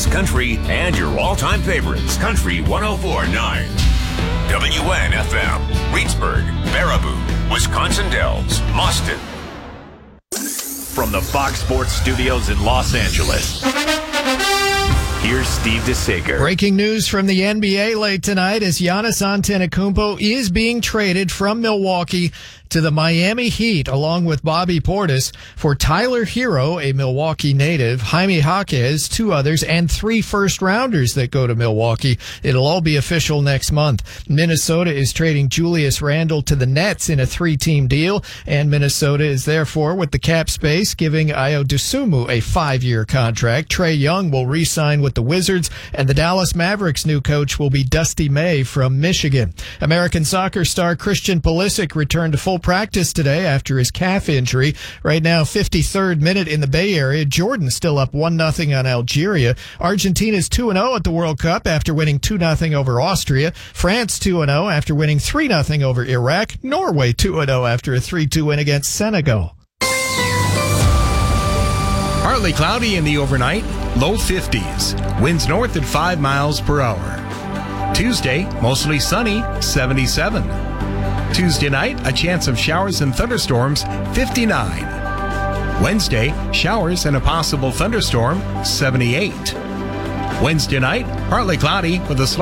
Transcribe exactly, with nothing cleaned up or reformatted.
country, and your all-time favorites. Country one oh four point nine. W N F M. Reedsburg, Baraboo, Wisconsin Dells, Mauston. From the Fox Sports Studios in Los Angeles, here's Steve DeSager. Breaking news from the N B A late tonight as Giannis Antetokounmpo is being traded from Milwaukee to the Miami Heat along with Bobby Portis for Tyler Hero, a Milwaukee native, Jaime Jaquez, two others, and three first-rounders that go to Milwaukee. It'll all be official next month. Minnesota is trading Julius Randle to the Nets in a three-team deal, and Minnesota is therefore, with the cap space, giving Ayo Dosunmu a five-year contract. Trae Young will re-sign with the Wizards, and the Dallas Mavericks' new coach will be Dusty May from Michigan. American soccer star Christian Pulisic returned to full practice today after his calf injury. Right now, fifty-third minute in the Bay Area. Jordan still up one nothing on Algeria. Argentina's two and oh at the World Cup after winning two nothing over Austria. France two and oh after winning three nothing over Iraq. Norway two and oh after a three two win against Senegal. Partly cloudy in the overnight, low fifties. Winds north at five miles per hour. Tuesday, mostly sunny, seventy-seven. Tuesday night, a chance of showers and thunderstorms, fifty-nine. Wednesday, showers and a possible thunderstorm, seventy-eight. Wednesday night, partly cloudy with a